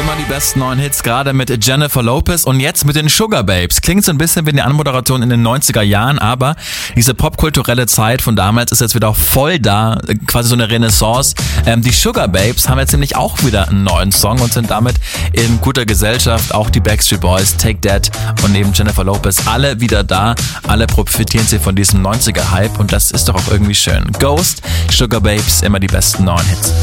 Immer die besten neuen Hits, gerade mit Jennifer Lopez und jetzt mit den Sugar Babes. Klingt so ein bisschen wie eine Anmoderation in den 90er Jahren, aber diese popkulturelle Zeit von damals ist jetzt wieder voll da, quasi so eine Renaissance. Die Sugar Babes haben jetzt nämlich auch wieder einen neuen Song und sind damit in guter Gesellschaft. Auch die Backstreet Boys, Take That und neben Jennifer Lopez alle wieder da. Alle profitieren sie von diesem 90er-Hype und das ist doch auch irgendwie schön. Ghost, Sugar Babes, immer die besten neuen Hits.